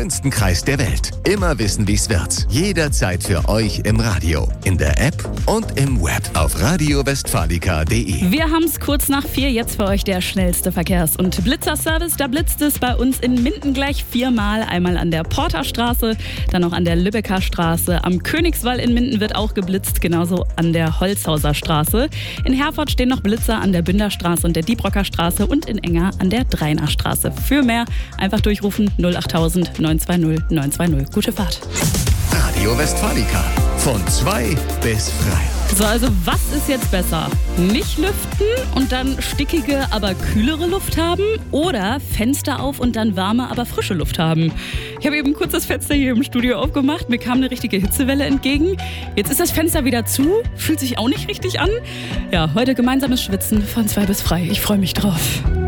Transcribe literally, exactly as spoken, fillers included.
schönsten Kreis der Welt. Immer wissen, wie's wird. Jederzeit für euch im Radio, in der App und im Web auf radio westfalica punkt de. Wir haben's kurz nach vier, jetzt für euch der schnellste Verkehrs- und Blitzerservice. Da blitzt es bei uns in Minden gleich viermal. Einmal an der Porterstraße, dann noch an der Lübecker Straße. Am Königswall in Minden wird auch geblitzt, genauso an der Holzhauser Straße. In Herford stehen noch Blitzer an der Bünderstraße und der Diebrocker Straße und in Enger an der Dreiner Straße. Für mehr einfach durchrufen null achttausend neun zwei null neun zwei null. Gute Fahrt. Radio Westfalica. Von zwei bis frei. So, also was ist jetzt besser? Nicht lüften und dann stickige, aber kühlere Luft haben oder Fenster auf und dann warme, aber frische Luft haben? Ich habe eben kurz das Fenster hier im Studio aufgemacht, mir kam eine richtige Hitzewelle entgegen. Jetzt ist das Fenster wieder zu, fühlt sich auch nicht richtig an. Ja, heute gemeinsames Schwitzen von zwei bis frei. Ich freue mich drauf.